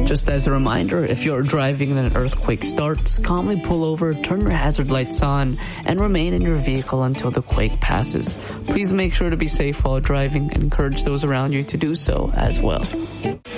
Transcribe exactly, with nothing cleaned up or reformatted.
Just as a reminder, if you're driving and an earthquake starts, calmly pull over, turn your hazard lights on, and remain in your vehicle until the quake passes. Please make sure to be safe while driving and encourage those around you to do so as well.